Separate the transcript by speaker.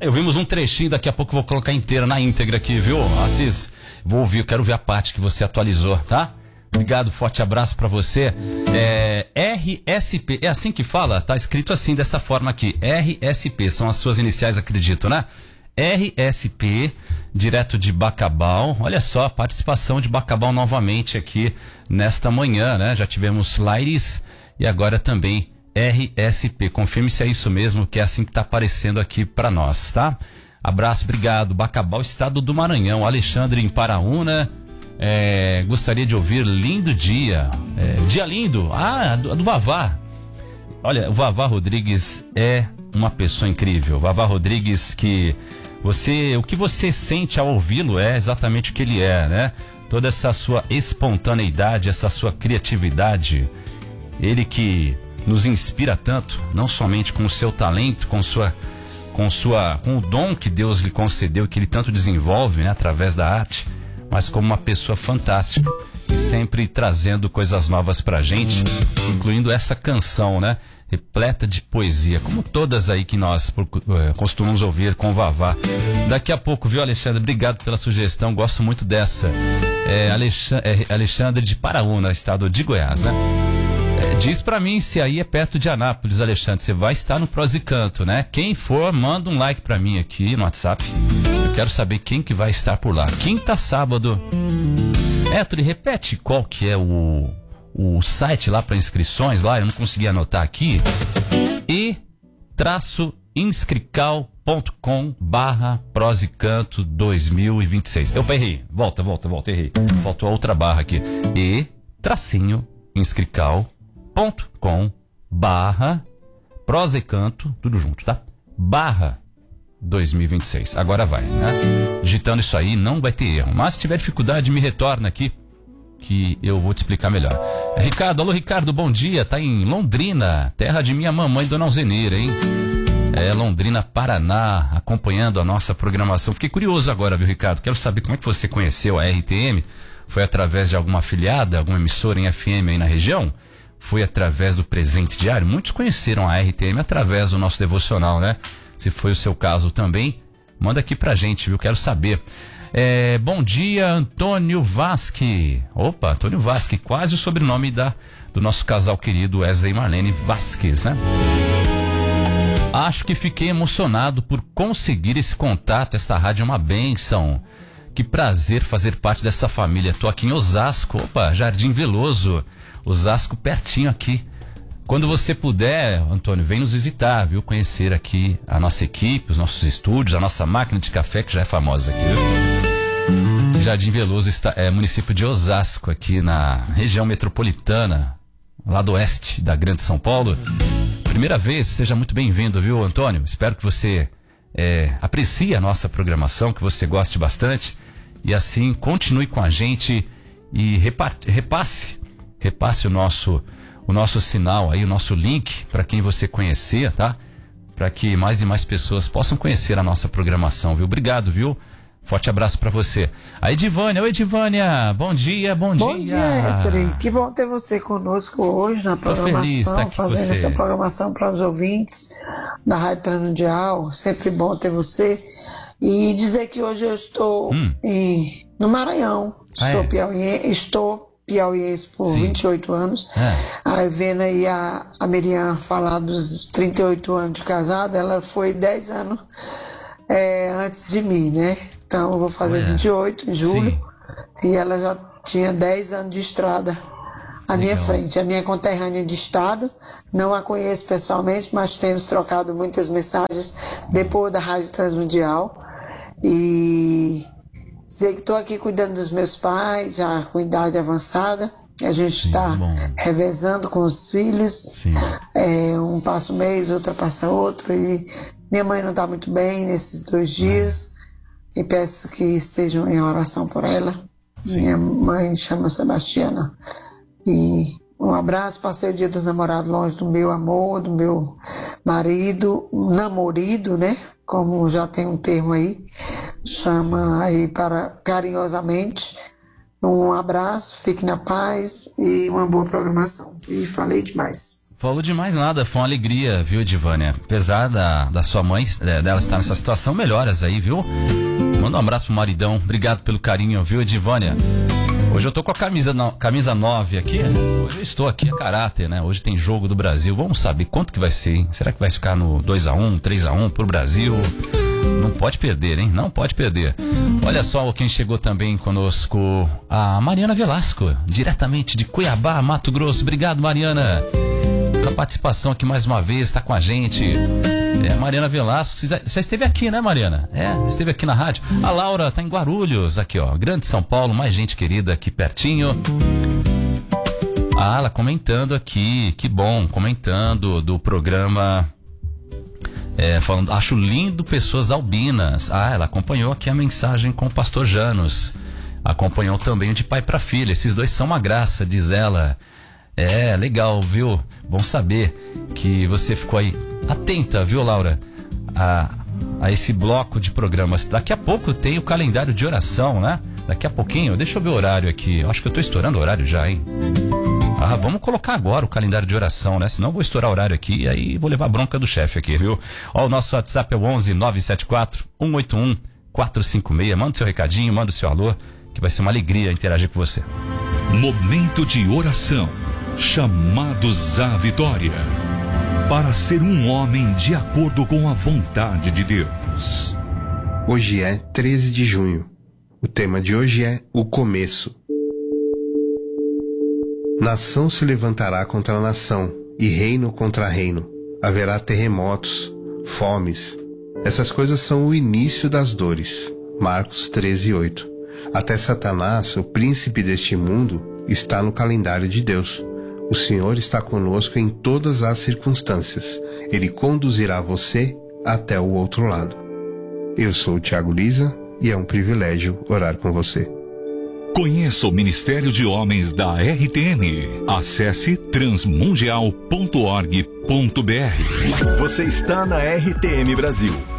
Speaker 1: Ouvimos um trechinho, daqui a pouco eu vou colocar inteira na íntegra aqui, viu? Assis, vou ouvir, eu quero ver a parte que você atualizou, tá? Obrigado, forte abraço pra você. RSP, é assim que fala? Tá escrito assim, dessa forma aqui. RSP, são as suas iniciais, acredito, né? RSP, direto de Bacabal. Olha só, a participação de Bacabal novamente aqui nesta manhã, né? Já tivemos Laires e agora também RSP. Confirme se é isso mesmo, que é assim que tá aparecendo aqui pra nós, tá? Abraço, obrigado. Bacabal, estado do Maranhão. Alexandre em Paraúna. Gostaria de ouvir Lindo Dia. Dia lindo. Do Vavá. Olha, o Vavá Rodrigues é uma pessoa incrível. Vavá Rodrigues, o que você sente ao ouvi-lo é exatamente o que ele é, né? Toda essa sua espontaneidade, essa sua criatividade. Ele que nos inspira tanto, não somente com o seu talento, com o dom que Deus lhe concedeu, que ele tanto desenvolve, né, através da arte, mas como uma pessoa fantástica e sempre trazendo coisas novas pra gente, incluindo essa canção, né? Repleta de poesia, como todas aí que nós costumamos ouvir com o Vavá. Daqui a pouco, viu, Alexandre? Obrigado pela sugestão, gosto muito dessa. Alexandre de Paraúna, estado de Goiás, né? Diz pra mim se aí é perto de Anápolis, Alexandre. Você vai estar no Prós e Canto, né? Quem for, manda um like pra mim aqui no WhatsApp. Eu quero saber quem que vai estar por lá. Quinta, sábado. Héctor, repete qual que é o site lá para inscrições. Lá eu não consegui anotar aqui. e-inscrical.com/Prós e Canto 2026. Eu errei. Volta, errei. Faltou a outra barra aqui. e-inscrical.com/Prós e Canto, tudo junto, tá? /2026. Agora vai, né? Digitando isso aí não vai ter erro. Mas se tiver dificuldade, me retorna aqui que eu vou te explicar melhor. Ricardo, alô Ricardo, bom dia. Tá em Londrina, terra de minha mamãe, Dona Alzeneira, hein? Londrina, Paraná, acompanhando a nossa programação. Fiquei curioso agora, viu, Ricardo? Quero saber como é que você conheceu a RTM. Foi através de alguma afiliada, alguma emissora em FM aí na região? Foi através do Presente Diário? Muitos conheceram a RTM através do nosso devocional, né? Se foi o seu caso também, manda aqui pra gente, viu? Quero saber. Bom dia, Antônio Vasque. Opa, Antônio Vasque, quase o sobrenome do nosso casal querido Wesley e Marlene Vasquez, né? Acho que fiquei emocionado por conseguir esse contato. Esta rádio é uma bênção. Que prazer fazer parte dessa família. Tô aqui em Osasco, opa, Jardim Veloso, Osasco pertinho aqui. Quando você puder, Antônio, vem nos visitar, viu? Conhecer aqui a nossa equipe, os nossos estúdios, a nossa máquina de café, que já é famosa aqui, viu? Jardim Veloso município de Osasco, aqui na região metropolitana, lá do oeste da Grande São Paulo. Primeira vez, seja muito bem-vindo, viu, Antônio? Espero que você aprecie a nossa programação, que você goste bastante e assim continue com a gente e repasse o nosso sinal aí, o nosso link para quem você conhecer, tá? Para que mais e mais pessoas possam conhecer a nossa programação, viu? Obrigado, viu? Forte abraço para você. A Edivânia, oi Edivânia, bom dia.
Speaker 2: Bom dia, Héctor. Que bom ter você conosco hoje na programação. Tô feliz, tá aqui fazendo essa programação para os ouvintes da Rádio Transmundial. Sempre bom ter você. E dizer que hoje eu estou no Maranhão. Estou piauiense por 28 anos. Aí vendo aí a Miriam falar dos 38 anos de casada, ela foi 10 anos antes de mim, né? Então eu vou fazer 28 em julho. Sim. E ela já tinha 10 anos de estrada à minha frente. A minha conterrânea de estado, não a conheço pessoalmente, mas temos trocado muitas mensagens depois da Rádio Transmundial. E dizer que estou aqui cuidando dos meus pais, já com idade avançada. A gente está revezando com os filhos. Um passa um mês, outra passa outro. E minha mãe não está muito bem nesses 2 dias. E peço que estejam em oração por ela. Minha mãe chama Sebastiana. E um abraço. Passei o dia dos namorados longe do meu amor, do meu marido, namorido, né? Como já tem um termo aí. Chama aí para carinhosamente. Um abraço, fique na paz e uma boa programação. E falei demais.
Speaker 1: Falou de mais nada, foi uma alegria, viu, Edivânia? Apesar da sua mãe, dela estar nessa situação, melhoras aí, viu? Manda um abraço pro maridão, obrigado pelo carinho, viu, Edivânia? Hoje eu tô com a camisa 9 aqui, hoje eu estou aqui a caráter, né? Hoje tem jogo do Brasil, vamos saber quanto que vai ser, hein? Será que vai ficar no 2-1, 3-1 pro Brasil? Não pode perder, hein? Não pode perder. Olha só quem chegou também conosco, a Mariana Velasco, diretamente de Cuiabá, Mato Grosso. Obrigado, Mariana, pela participação aqui mais uma vez, está com a gente. Mariana Velasco, você já esteve aqui, né, Mariana? Esteve aqui na rádio. A Laura está em Guarulhos, aqui, ó, Grande São Paulo, mais gente querida aqui pertinho. Ela comentando aqui, que bom, comentando do programa... falando, acho lindo pessoas albinas. Ela acompanhou aqui a mensagem com o pastor Janos. Acompanhou também o de pai para filha. Esses dois são uma graça, diz ela. Legal, viu? Bom saber que você ficou aí atenta, viu, Laura? A esse bloco de programas. Daqui a pouco tem o calendário de oração, né? Daqui a pouquinho, deixa eu ver o horário aqui. Acho que eu tô estourando o horário já, hein? Vamos colocar agora o calendário de oração, né? Senão eu vou estourar o horário aqui e aí vou levar a bronca do chefe aqui, viu? Ó, o nosso WhatsApp é o 11 974 181 456. Manda o seu recadinho, manda o seu alô, que vai ser uma alegria interagir com você.
Speaker 3: Momento de oração. Chamados à vitória. Para ser um homem de acordo com a vontade de Deus.
Speaker 4: Hoje é 13 de junho. O tema de hoje é o começo. Nação se levantará contra nação, e reino contra reino. Haverá terremotos, fomes. Essas coisas são o início das dores. Marcos 13:8. Até Satanás, o príncipe deste mundo, está no calendário de Deus. O Senhor está conosco em todas as circunstâncias. Ele conduzirá você até o outro lado. Eu sou o Thiago Lisa e é um privilégio orar com você.
Speaker 3: Conheça o Ministério de Homens da RTM. Acesse transmundial.org.br.
Speaker 5: Você está na RTM Brasil.